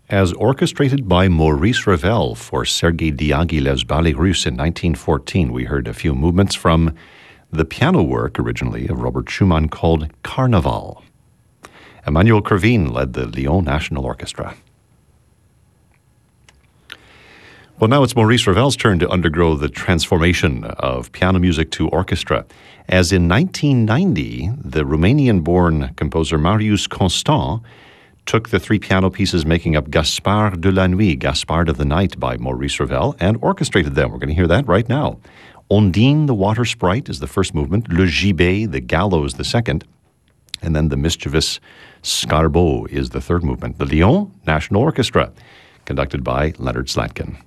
as orchestrated by Maurice Ravel for Sergei Diaghilev's Ballet Russe in 1914. We heard a few movements from the piano work originally of Robert Schumann called Carnaval. Emmanuel Kervin led the Lyon National Orchestra. Well, now it's Maurice Ravel's turn to undergo the transformation of piano music to orchestra, as in 1990, the Romanian-born composer Marius Constant took the three piano pieces making up Gaspard de la Nuit, Gaspard of the Night by Maurice Ravel, and orchestrated them. We're going to hear that right now. Ondine, the water sprite, is the first movement. Le Gibet, the gallows, the second. And then the mischievous Scarbeau is the third movement. The Lyon National Orchestra, conducted by Leonard Slatkin.